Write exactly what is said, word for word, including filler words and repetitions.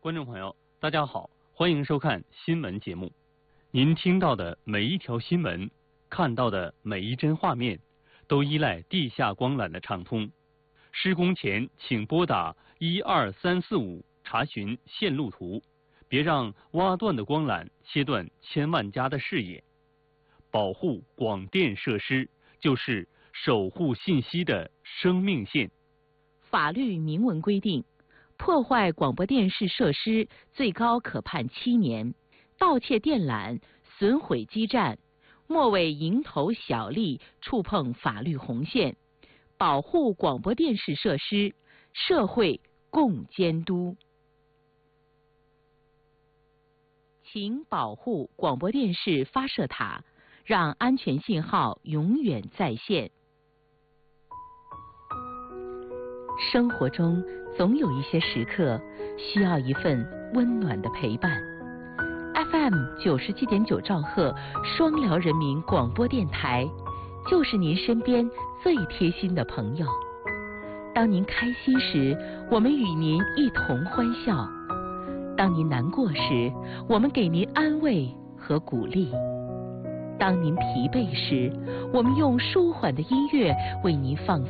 观众朋友，大家好，欢迎收看新闻节目。您听到的每一条新闻，看到的每一帧画面，都依赖地下光缆的畅通。施工前，请拨打一二三四五查询线路图，别让挖断的光缆切断千万家的视野。保护广电设施，就是守护信息的生命线。 法律明文规定，破坏广播电视设施最高可判七年，盗窃电缆、损毁基站，莫为蝇头小利触碰法律红线。保护广播电视设施，社会共监督。请保护广播电视发射塔，让安全信号永远在线。生活中总有一些时刻需要一份温暖的陪伴。F M 九十七点九兆赫双辽人民广播电台，就是您身边最贴心的朋友。当您开心时，我们与您一同欢笑；当您难过时，我们给您安慰和鼓励；当您疲惫时，我们用舒缓的音乐为您放